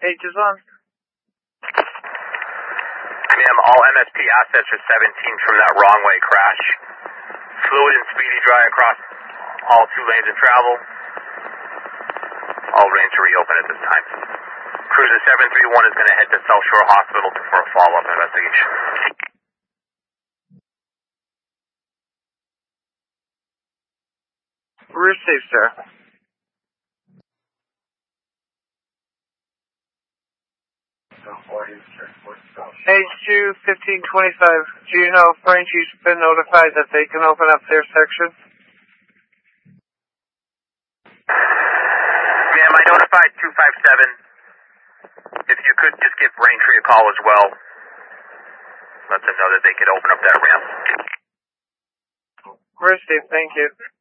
H is on. Ma'am, all MSP assets are 17 from that wrong way crash. Fluid and speedy dry across all 2 lanes of travel. All lanes are reopen at this time. Cruiser 731 is going to head to South Shore Hospital for a follow-up investigation. Received, sir. H2 1525. Do you know if Braintree's been notified that they can open up their section? Ma'am, I notified 257. If you could just give Braintree a call as well. Let them know that they could open up that ramp. Received, thank you.